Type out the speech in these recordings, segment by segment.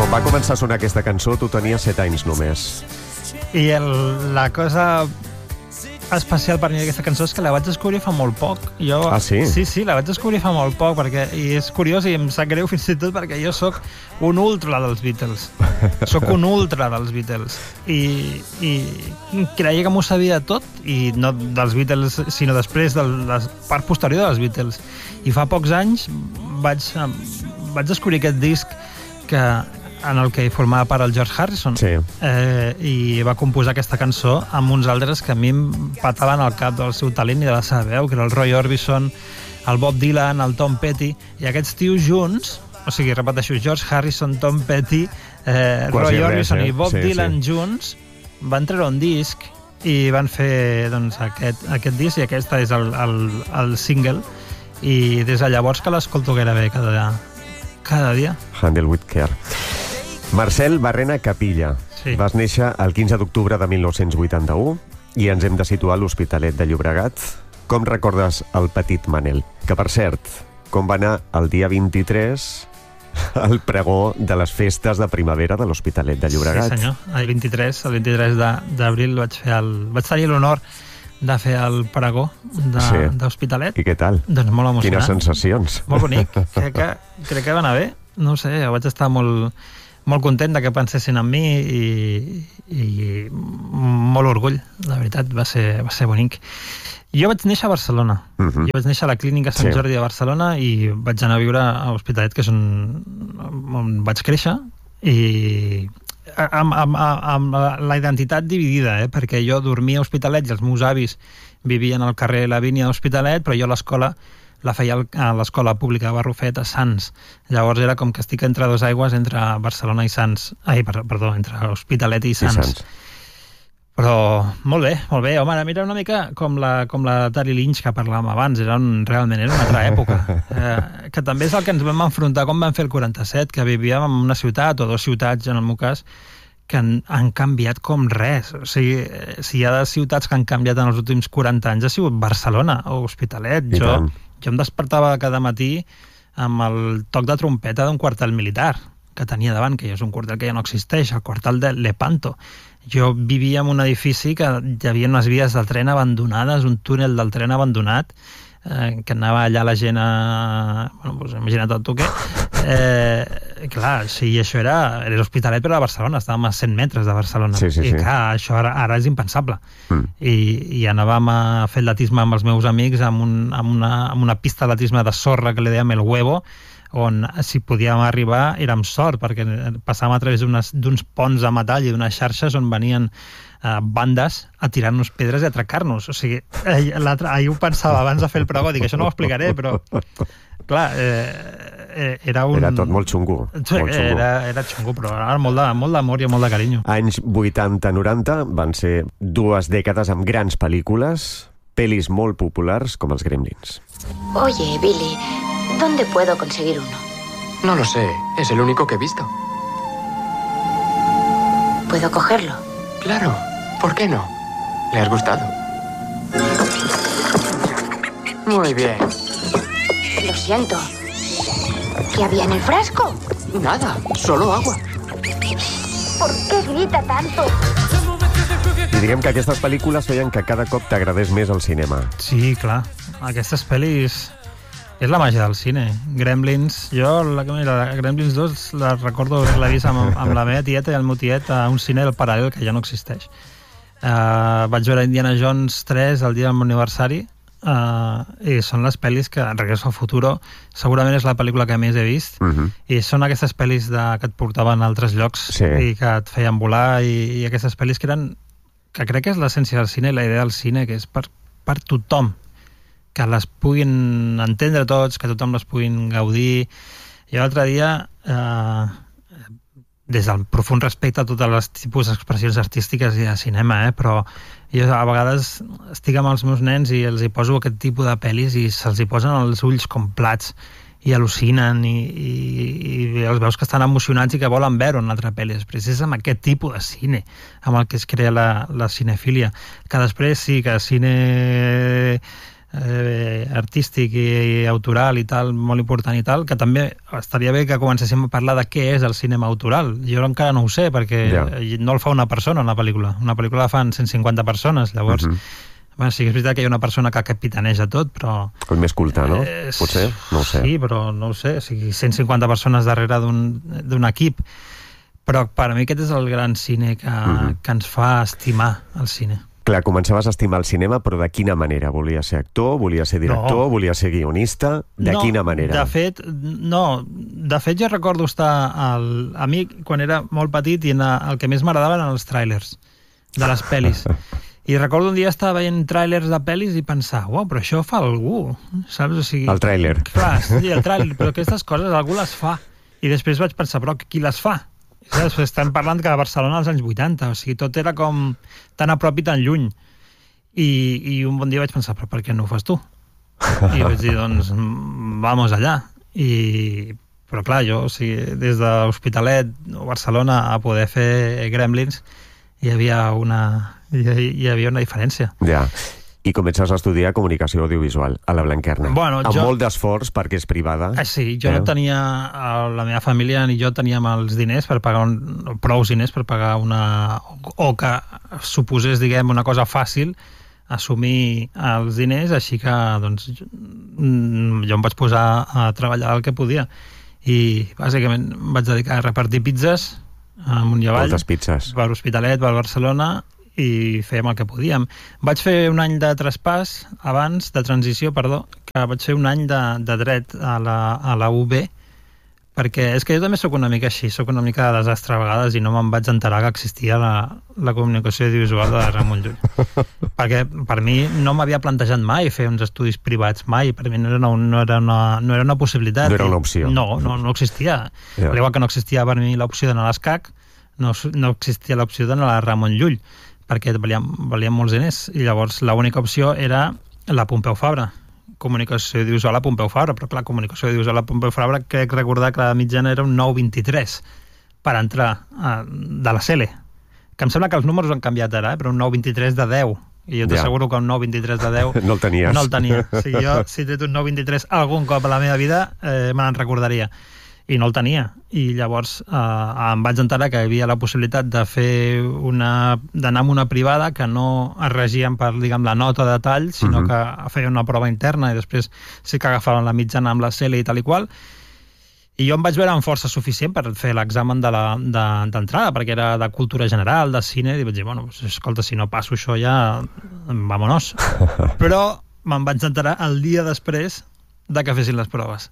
Quan va començar a sonar aquesta cançó, tu tenies 7 anys només. I la cosa especial per mi d'aquesta cançó és que la vaig descobrir fa molt poc. Ah, sí? Sí, la vaig descobrir fa molt poc, i és curiós i em sap greu fins i tot perquè jo sóc un ultra dels Beatles. Sóc un ultra dels Beatles. I creia que m'ho sabia tot, i no dels Beatles, sinó després de la part posterior dels Beatles. I fa pocs anys vaig descobrir aquest disc en el que formava part el George Harrison, i va composar aquesta cançó amb uns altres que a mi em pataven al cap del seu talent i de la seva veu, que era el Roy Orbison, el Bob Dylan, el Tom Petty, i aquests tios junts, o sigui, repeteixo, George Harrison, Tom Petty, Roy Orbison i Bob Dylan junts, van treure un disc i van fer aquest disc, i aquest és el single, i des de llavors que l'escolto gairebé cada dia. Handle with Care. Marcel Barrena Capilla. Vas néixer el 15 d'octubre de 1981 i ens hem de situar a l'Hospitalet de Llobregat. Com recordes el petit Manel? Que, per cert, com va anar el dia 23 el pregó de les festes de primavera de l'Hospitalet de Llobregat? Sí, senyor. El 23 d'abril vaig tenir l'honor de fer el pregó d'Hospitalet. I què tal? Doncs molt emocionant. Quines sensacions? Molt bonic. Crec que va anar bé. No sé, vaig estar molt content de que pensessin en mi i molt orgull, la veritat, va ser bonic. Jo vaig néixer a Barcelona. Jo vaig néixer a la Clínica Sant Jordi de Barcelona i vaig anar a viure a Hospitalet, que és on vaig créixer, i amb la identitat dividida, perquè jo dormia a Hospitalet i els meus avis vivien al carrer Lavínia d'Hospitalet, però jo l'escola la feia a l'escola pública de Barrufet, a Sants. Llavors era com que estic entre dues aigües, entre Barcelona i Sants. Perdó, entre Hospitalet i Sants. Però molt bé. Home, era una mica com la Tari Lynch que parlàvem abans, realment era una altra època. Que també és el que ens vam enfrontar quan vam fer el 47, que vivíem en una ciutat, o dues ciutats, en el meu cas, que han canviat com res. O sigui, si hi ha ciutats que han canviat en els últims 40 anys, ha sigut Barcelona o Hospitalet. Jo em despertava cada matí amb el toc de trompeta d'un quartel militar que tenia davant, que és un quartel que ja no existeix, el quartel de Lepanto. Jo vivia en un edifici que hi havia unes vies del tren abandonades, un túnel del tren abandonat, que anava allà la gent imagina't tu què. Clar, sí, això era l'Hospitalet, però a Barcelona, estàvem a 100 metres de Barcelona. I clar, això ara és impensable. I anàvem a fer atletisme amb els meus amics amb una pista d'atletisme de sorra que li dèiem el Huevo, on si podíem arribar era amb sort, perquè passàvem a través d'uns ponts de metall i d'unes xarxes on venien bandes a tirar-nos pedres i a atracar-nos. O sigui, ahir ho pensava abans de fer el pregó, dic, això no ho explicaré, però clar, era tot molt xungo. Era xungo, però ara molt d'amor i molt de carinyo. Anys 80-90 van ser 2 dècades amb grans pel·lícules, pel·lis molt populars com els Gremlins. Oye, Billy, ¿dónde puedo conseguir uno? No lo sé, es el único que he visto. ¿Puedo cogerlo? Claro, ¿por qué no? ¿Le has gustado? Muy bien. Lo siento. ¿Qué había en el frasco? Nada, solo agua. ¿Por qué grita tanto? I diguem que aquestes pel·lícules feien que cada cop t'agradés més el cinema. Sí, clar. Aquestes pel·lis és la màgia del cine. Gremlins, jo Gremlins 2 la recordo haver-la vist amb la meva tieta i el meu tiet a un cine del paral·lel que ja no existeix. Vaig veure Indiana Jones 3 el dia del meu aniversari, i són les pel·lis que Regreso al Futuro segurament és la pel·lícula que més he vist, i són aquestes pel·lis que et portaven a altres llocs i que et feien volar, i aquestes pel·lis que crec que és l'essència del cine, la idea del cine, que és per tothom, que les puguin entendre tots, que tothom les puguin gaudir. I l'altre dia, des del profund respecte a tots els tipus d'expressions artístiques i de cinema, però jo a vegades estic amb els meus nens i els hi poso aquest tipus de pel·lis i se'ls hi posen els ulls com plats i al·lucinen i els veus que estan emocionats i que volen veure una altra pel·li. Després és amb aquest tipus de cine amb el que es crea la cinefília, que després sí que cine artístic i autoral i tal, molt important i tal, que també estaria bé que comencéssim a parlar de què és el cinema autoral. Jo encara no ho sé, perquè no el fa una persona en la pel·lícula. Una pel·lícula la fan 150 persones, llavors... Bueno, sí que és veritat que hi ha una persona que capitaneja tot, però... El més culta, no? Potser? No ho sé. Sí, però no ho sé. O sigui, 150 persones darrere d'un equip. Però per a mi aquest és el gran cine que ens fa estimar el cine. Clar, començaves a estimar el cinema, però de quina manera? Volia ser actor? Volia ser director? No. Volia ser guionista? Quina manera? De fet, jo recordo estar... A mi, quan era molt petit, i el que més m'agradaven eren els tràilers de les pel·lis. I recordo un dia estar veient tràilers de pel·lis i pensar, però això fa algú, saps? O sigui, el tràiler. Clar, sí, el tràiler, però aquestes coses algú les fa. I després vaig pensar, però qui les fa? Saps? Estem parlant que a Barcelona als anys 80, o sigui, tot era com tan a prop i tan lluny. I un bon dia vaig pensar, però per què no ho fas tu? I vaig dir, doncs, vamos allà. Però clar, jo, o sigui, des de l'Hospitalet o Barcelona a poder fer Gremlins, hi havia una diferència. Ja. I comences a estudiar comunicació audiovisual a la Blanquerna. Amb molt d'esforç perquè és privada. Sí, jo no tenia... La meva família ni jo teníem els diners per pagar prous diners per pagar una... O que suposés, diguem, una cosa fàcil assumir els diners, així que doncs, jo em vaig posar a treballar el que podia. I bàsicament em vaig dedicar a repartir pizzas amunt i avall. Moltes pizzas. Per Hospitalet, per Barcelona, i fèiem el que podíem. Vaig fer un any de traspàs, de transició, que vaig fer un any de dret a la UB, perquè és que jo també sóc una mica així, sóc una mica de desastre a vegades i no me'n vaig enterar que existia la comunicació audiovisual de Ramon Llull. Perquè per mi no m'havia plantejat mai fer uns estudis privats, mai. Per mi no era una possibilitat. No era una opció. No existia. Igual que no existia per mi l'opció d'anar a l'ESCAC, no existia l'opció d'anar a Ramon Llull, perquè valien molts diners, i llavors l'única opció era la Pompeu Fabra, comunicació audiovisual a Pompeu Fabra, però clar, comunicació audiovisual a Pompeu Fabra, crec recordar que la mitjana era un 9,23 per entrar de la CELE, que em sembla que els números han canviat ara, però un 9,23 de 10, i jo t'asseguro que un 9,23 de 10 no el tenies. No el tenia. O sigui, jo, si he tret un 9,23 algun cop a la meva vida, me n'en recordaria. I no el tenia, i llavors em vaig enterar que hi havia la possibilitat de fer d'anar amb una privada que no es regien per, diguem, la nota de tall, sinó que feia una prova interna i després sí que agafaven la mitjana amb la CELE i tal i qual, i jo em vaig veure amb força suficient per fer l'examen d'entrada, perquè era de cultura general, de cine, i vaig dir, bueno, escolta, si no passo això ja, vámonos. Però me'n vaig enterar el dia després de que fessin les proves.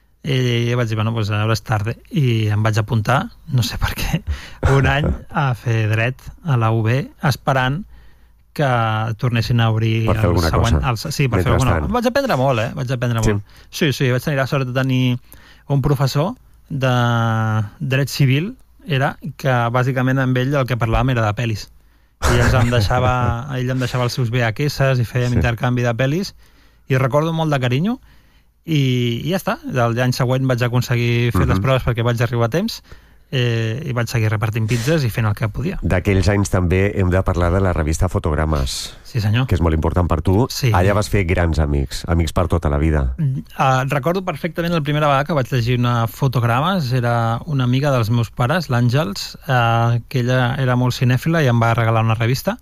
I vaig dir, bueno, pues ara és tarda, i em vaig apuntar, no sé per què, un any a fer dret a la UB, esperant que tornessin a obrir per fer alguna cosa. Sí, per fer alguna cosa. Vaig aprendre molt, vaig aprendre molt. Sí, vaig tenir la sort de tenir un professor de dret civil, que bàsicament amb ell el que parlàvem era de pel·lis. I ell em deixava els seus VHS i fèiem intercanvi de pel·lis, i recordo molt de carinyo. I ja està, l'any següent vaig aconseguir fer les proves perquè vaig arribar a temps, i vaig seguir repartint pizzas i fent el que podia. D'aquells anys també hem de parlar de la revista Fotogrames. Sí, senyor. Que és molt important per tu. Sí. Allà vas fer grans amics per tota la vida. Recordo perfectament la primera vegada que vaig llegir una Fotogrames, era una amiga dels meus pares, l'Àngels, que ella era molt cinèfila i em va regalar una revista,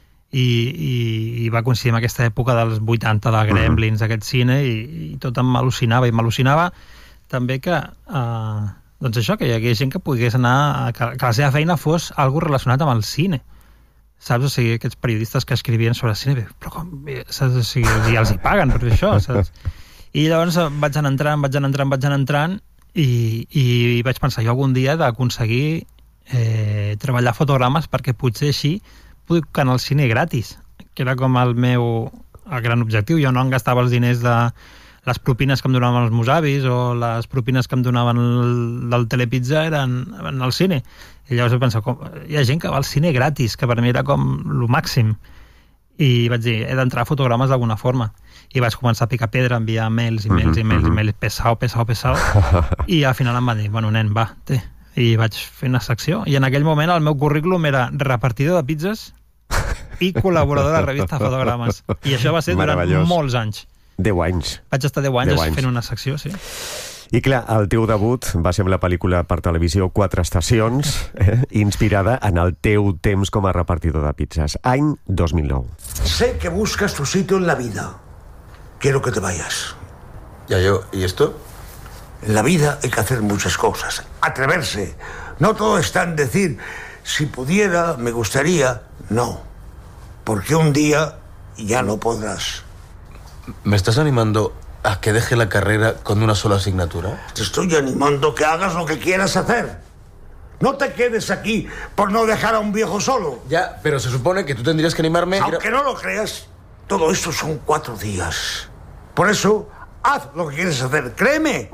i va coincidir amb aquesta època dels 80 de Gremlins, aquest cine, i tot em al·lucinava, i m'al·lucinava també que doncs això, que hi hagués gent que pogués anar, que la seva feina fos algo relacionat amb el cine, saps? O sigui, aquests periodistes que escrivien sobre cine, però com, saps? O sigui, els hi paguen per fer això, saps? I llavors vaig anar entrant i vaig pensar, jo algun dia d'aconseguir treballar Fotogrames, perquè potser així puc anar al cine gratis, que era com el gran objectiu. Jo no em gastava els diners de les propines que em donaven els meus avis o les propines que em donaven del Telepizza eren al cine. I llavors vaig pensar, hi ha gent que va al cine gratis, que per mi era com lo màxim. I vaig dir, he d'entrar a Fotogrames d'alguna forma. I vaig començar a picar pedra, enviar mails, pesau, i al final em va dir, bueno, nen, va, i vaig fer una secció, i en aquell moment el meu currículum era repartidor de pizzas i col·laborador de la revista Fotogrames. I això va ser durant molts anys. 10 anys. Vaig estar 10 anys fent una secció, sí. I clar, el teu debut va ser amb la pel·lícula per televisió 4 estacions, inspirada en el teu temps com a repartidor de pizzas. Any 2009. Sé que buscas tu sitio en la vida. Quiero que te vayas. Ya yo, ¿y esto? En la vida hay que hacer muchas cosas. Atreverse. No todo está en decir, si pudiera, me gustaría. No. Porque un día ya no podrás. ¿Me estás animando a que deje la carrera con una sola asignatura? Te estoy animando a que hagas lo que quieras hacer. No te quedes aquí por no dejar a un viejo solo. Ya, pero se supone que tú tendrías que animarme... Aunque no lo creas, todo esto son 4 días. Por eso, haz lo que quieres hacer, créeme.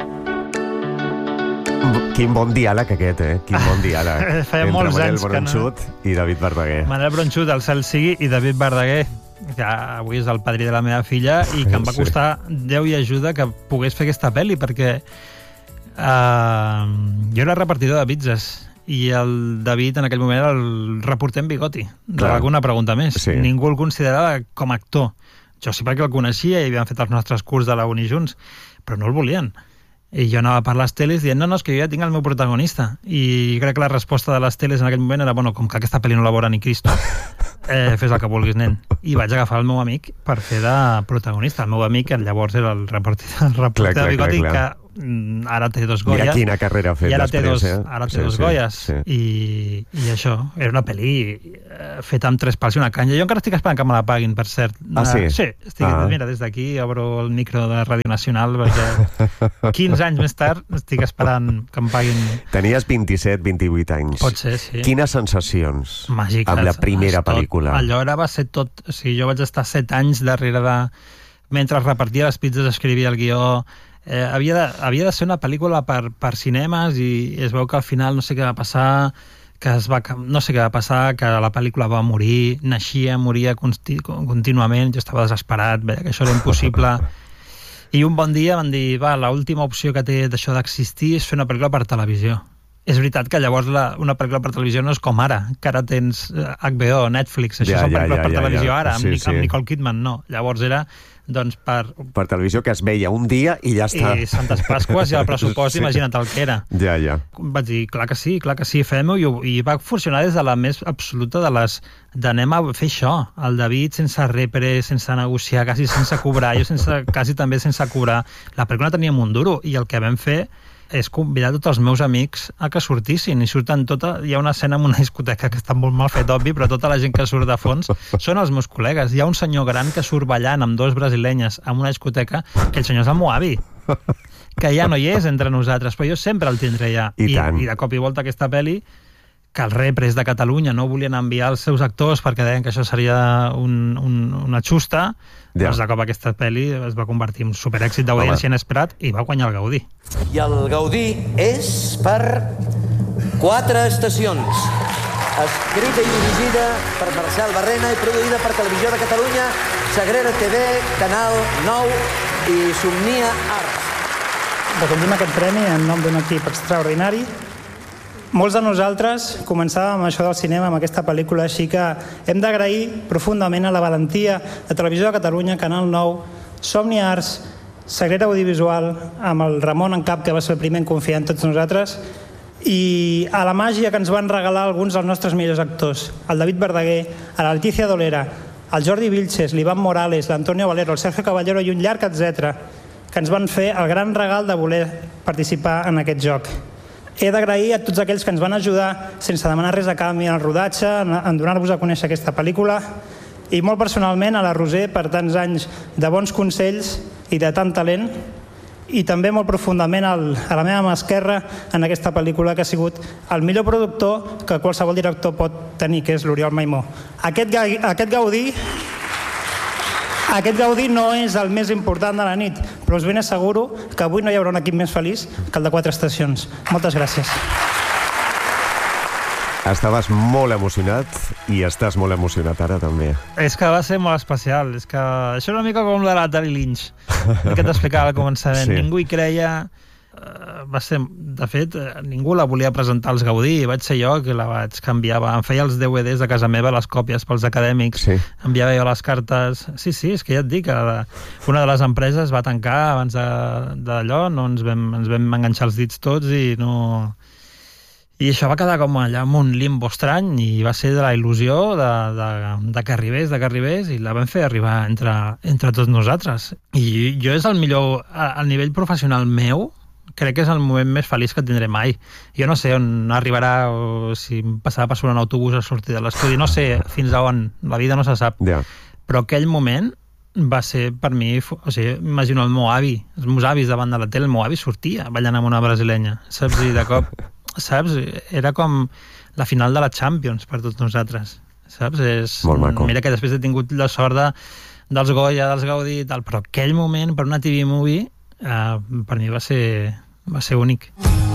Quin bon diàleg aquest, Quin bon diàleg. Feia molts anys que no... Manel Bronxut i David Verdaguer. Manel Bronxut, el cel sigui, i David Verdaguer, que avui és el padrí de la meva filla, i que em va costar Déu i ajuda que pogués fer aquesta pel·li, perquè jo era repartidor de pizzas, i el David en aquell moment era el reporter en bigoti, de alguna pregunta més. Sí. Ningú el considerava com a actor. Jo sí perquè el coneixia i havíem fet els nostres curs de la uni junts, però no el volien. I jo anava per les teles dient, no, és que jo ja tinc el meu protagonista. I crec que la resposta de les teles en aquell moment era, bueno, com que aquesta pel·li no la veurà ni Cristo, fes el que vulguis, nen. I vaig agafar el meu amic per fer de protagonista. El meu amic, llavors era el reporter de bigoti, que ara té 2 Goyes. Mira quina carrera ha fet després, Ara té 2 Goyes. I això, era una pel·li feta amb 3 pals i una canya. Jo encara estic esperant que me la paguin, per cert. Sí? Sí, mira, des d'aquí obro el micro de Ràdio Nacional, perquè 15 anys més tard estic esperant que em paguin. Tenies 27, 28 anys. Pot ser, sí. Quines sensacions màgiques, amb la primera pel·lícula? Allò va ser tot... O sigui, jo vaig estar 7 anys darrere de... Mentre repartia les pizzas, escrivia el guió... havia de ser una pel·lícula per cinemes i es veu que al final no sé què va passar, que la pel·lícula va morir, moria contínuament, jo estava desesperat, veia que això era impossible. I un bon dia van dir, l'última opció que té d'això d'existir és fer una pel·lícula per televisió. És veritat que llavors una pel·lícula per televisió no és com ara, que ara tens HBO, Netflix, això són pel·lícules per televisió ara, amb Nicole Kidman, no. Llavors era doncs per televisió, que es veia un dia i ja està. I Santes Pasques i el pressupost, imagina't el que era. Ja. Vaig dir, clar que sí, fem-ho, i va funcionar des de la més absoluta d'anem a fer això. El David sense repre, sense negociar, quasi sense cobrar, jo quasi també sense cobrar. La pel·lícula teníem un duro, i el que vam fer és convidar tots els meus amics a que sortissin, i surten hi ha una escena en una discoteca que està molt mal fet, obvi, però tota la gent que surt de fons són els meus col·legues. Hi ha un senyor gran que surt ballant amb 2 brasilenyes en una discoteca, que el senyor és el meu avi, que ja no hi és entre nosaltres, però jo sempre el tindré ja. I de cop i volta aquesta pel·li, que els repres de Catalunya no volien enviar els seus actors perquè deien que això seria una xusta, doncs de cop aquesta pel·li es va convertir en un superèxit d'audiència inesperat i va guanyar el Gaudí. I el Gaudí és per 4 estacions. Escrita i dirigida per Marcel Barrena i produïda per Televisió de Catalunya, Sagrera TV, Canal 9 i Somnia Arts. Recollim aquest premi en nom d'un equip extraordinari. Molts de nosaltres començàvem això del cinema amb aquesta pel·lícula, així que hem d'agrair profundament a la valentia de Televisió de Catalunya, Canal 9, Somnia Arts, Sagrera Audiovisual, amb el Ramon en cap, que va ser el primer en confiar en tots nosaltres, i a la màgia que ens van regalar alguns dels nostres millors actors, el David Verdaguer, a la Letícia Dolera, el Jordi Vilches, l'Ivan Morales, l'Antonio Valero, el Sergio Caballero i un llarg etc., que ens van fer el gran regal de voler participar en aquest joc. He d'agrair a tots aquells que ens van ajudar sense demanar res a canvi en el rodatge, en donar-vos a conèixer aquesta pel·lícula, i molt personalment a la Roser per tants anys de bons consells i de tant talent, i també molt profundament a la meva mà esquerra en aquesta pel·lícula, que ha sigut el millor productor que qualsevol director pot tenir, que és l'Oriol Maimó. Aquest Gaudí no és el més important de la nit, però us ben asseguro que avui no hi haurà un equip més feliç que el de 4 estacions. Moltes gràcies. Estaves molt emocionat i estàs molt emocionat ara també. És que va ser molt especial. És que això és una mica com la Natalie Lynch, que t'explicava al començament. Sí. Ningú hi creia, va ser, de fet, ningú la volia presentar als Gaudí, vaig ser jo que la vaig canviar, em feia els DVDs de casa meva, les còpies pels acadèmics, enviava jo les cartes, sí, és que ja et dic, una de les empreses va tancar abans d'allò, ens vam enganxar els dits tots i no... I això va quedar com allà en un limbo estrany i va ser de la il·lusió de que arribés, i la vam fer arribar entre tots nosaltres. I jo és el millor, al nivell professional meu, crec que és el moment més feliç que tindré mai. Jo no sé on arribarà, o si em passarà per sobre un autobús a sortir de l'estudi, no sé fins a on, la vida no se sap. Però aquell moment va ser per mi, o sigui, imagino el meu avi, els meus avis davant de la tele, el meu avi sortia ballant amb una brasilenya, saps? I de cop... saps? Era com la final de la Champions per tots nosaltres, saps? Molt maco. Mira que després he tingut la sort dels Goya, dels Gaudí i tal, però aquell moment per una TV Movie per mi va ser únic.